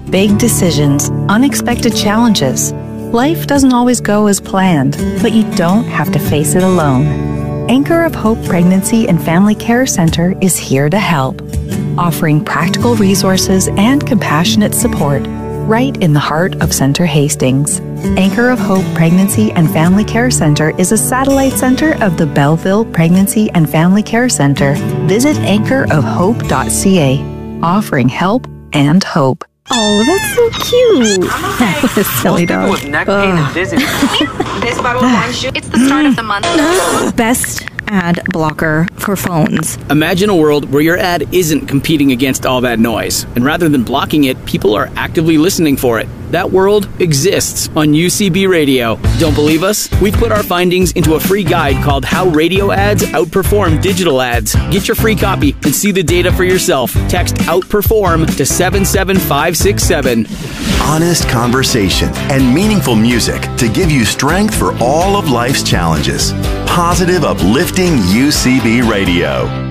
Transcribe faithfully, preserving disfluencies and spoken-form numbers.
big decisions, unexpected challenges. Life doesn't always go as planned, but you don't have to face it alone. Anchor of Hope Pregnancy and Family Care Center is here to help, offering practical resources and compassionate support right in the heart of Center Hastings. Anchor of Hope Pregnancy and Family Care Center is a satellite center of the Belleville Pregnancy and Family Care Center. Visit anchor of hope dot c a, offering help and hope. Oh, that's so cute. That was a silly dog. With neck pain and dizziness. This bottle of wine shoe. It's the start of the month. Best ad blocker for phones. Imagine a world where your ad isn't competing against all that noise, and rather than blocking it, people are actively listening for it. That world exists on U C B Radio. Don't believe us? We've put our findings into a free guide called How Radio Ads Outperform Digital Ads. Get your free copy and see the data for yourself. Text OUTPERFORM to seven seven five six seven. Honest conversation and meaningful music to give you strength for all of life's challenges. Positive, uplifting U C B Radio.